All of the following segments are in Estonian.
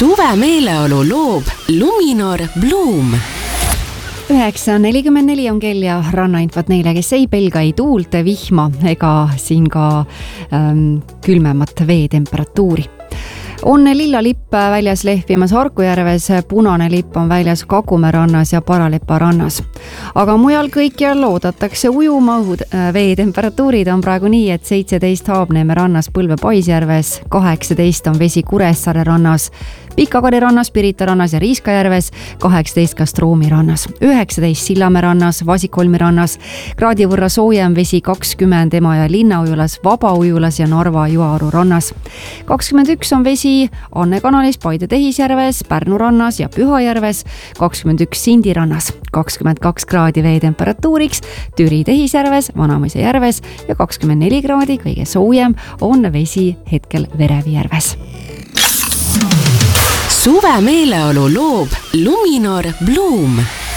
Suve meeleolu loob Luminor Bloom. 9:44 on kell ja rannainfot neile, kes ei pelga ei tuult, vihma ega siin ka külmemat veetemperatuuri. On lilla lipp väljas lehvimas Harkujärves, punane lipp on väljas Kakumäe rannas ja Paralepa rannas. Aga mujal kõikjal oodatakse ujuma, veetemperatuurid on praegu nii, et 17 Haabneeme rannas, Põlve Paisjärves, 18 on vesi Kuressaare rannas, Pikakari rannas, Pirita rannas ja Riiskajärves, 18 ka Stroomi rannas, 19 Sillamäe rannas, Vasikholmi rannas, kraadi võrra soojem vesi 20 Emajõe linnaujulas, Vabaujulas ja Narva Juaaru rannas. 21 on vesi Anne kanalis, Paide Tehisjärves, Pärnu rannas ja Pühajärves, 21 Sindi rannas, 22 kraadi veetemperatuuriks Türi Tehisjärves, Vanamõisa järves ja 24 kraadi kõige soojem on vesi hetkel Verevijärves. Suve meeleolu loob Luminor Bloom.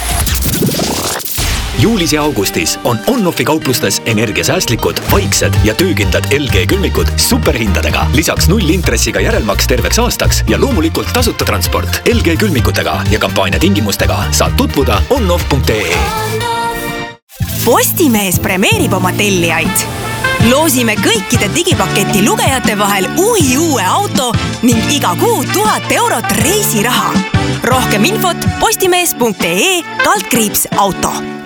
Juulis ja augustis on On-Offi kauplustes energiasäästlikud, vaiksed ja töökindlad LG külmikud superhindadega. Lisaks 0 intressiga järelmaks terveks aastaks ja loomulikult tasuta transport. LG külmikutega ja kampaania tingimustega saad tutvuda onoff.ee. Postimees premeerib oma tellijaid. Loosime kõikide digipaketi lugejate vahel uue auto ning iga kuu 1000 eurot reisiraha. Rohkem infot postimees.ee/auto.